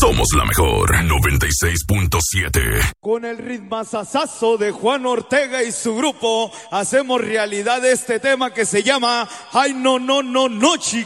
Somos la mejor 96.7. Con el ritmazazazo de Juan Ortega y su grupo hacemos realidad este tema que se llama Ay no, no, no, no, chica.